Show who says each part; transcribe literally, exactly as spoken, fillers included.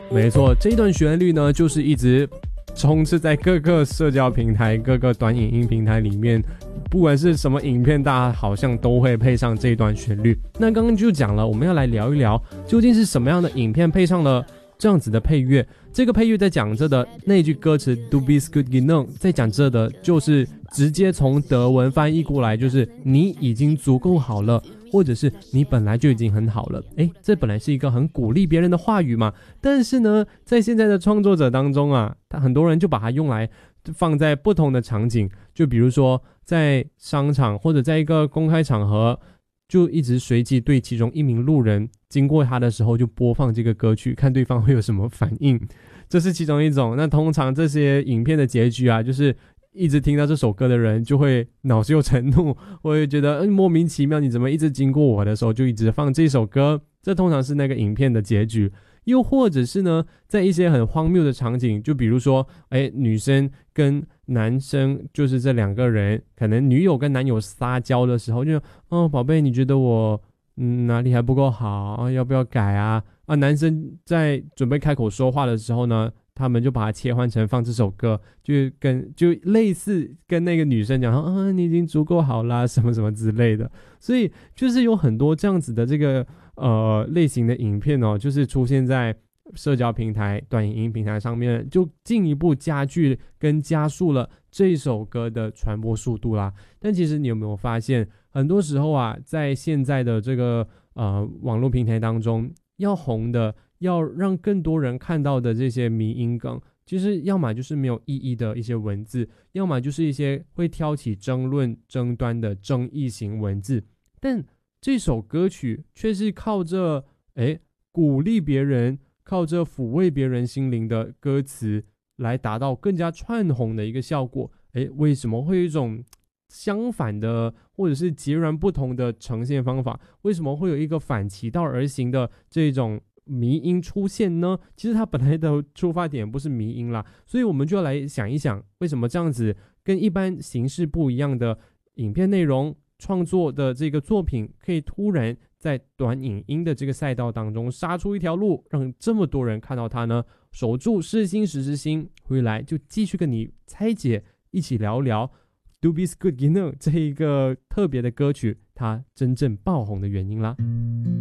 Speaker 1: 没错，这一段旋律呢，就是一直充斥在各个社交平台、各个短影音平台里面，不管是什么影片，大家好像都会配上这一段旋律。那刚刚就讲了，我们要来聊一聊，究竟是什么样的影片配上了这样子的配乐。这个配乐在讲着的那句歌词 Du bist gut genug， 在讲着的就是直接从德文翻译过来，就是你已经足够好了，或者是你本来就已经很好了。诶，这本来是一个很鼓励别人的话语嘛，但是呢，在现在的创作者当中啊，他很多人就把它用来放在不同的场景，就比如说在商场或者在一个公开场合，就一直随机对其中一名路人经过他的时候就播放这个歌曲，看对方会有什么反应，这是其中一种。那通常这些影片的结局啊，就是一直听到这首歌的人就会恼羞成怒，会觉得、嗯、莫名其妙，你怎么一直经过我的时候就一直放这首歌，这通常是那个影片的结局。又或者是呢，在一些很荒谬的场景，就比如说哎，女生跟男生，就是这两个人可能女友跟男友撒娇的时候，就哦宝贝，你觉得我嗯哪里还不够好，要不要改啊？啊，男生在准备开口说话的时候呢，他们就把它切换成放这首歌，就跟就类似跟那个女生讲啊，你已经足够好啦，什么什么之类的。所以就是有很多这样子的这个呃类型的影片哦，就是出现在社交平台、短影音平台上面，就进一步加剧跟加速了这首歌的传播速度啦。但其实你有没有发现，很多时候啊，在现在的这个呃网络平台当中，要红的，要让更多人看到的这些迷因梗，其实要么就是没有意义的一些文字，要么就是一些会挑起争论争端的争议型文字。但这首歌曲却是靠着诶鼓励别人，靠着抚慰别人心灵的歌词来达到更加串红的一个效果。诶，为什么会有一种相反的或者是截然不同的呈现方法？为什么会有一个反其道而行的这种迷因出现呢？其实它本来的出发点不是迷因啦，所以我们就要来想一想，为什么这样子跟一般形式不一样的影片内容创作的这个作品，可以突然在短影音的这个赛道当中杀出一条路，让这么多人看到它呢？守住世新时之心，回来就继续跟你拆解，一起聊聊 Du bist gut genug 这一个特别的歌曲它真正爆红的原因啦。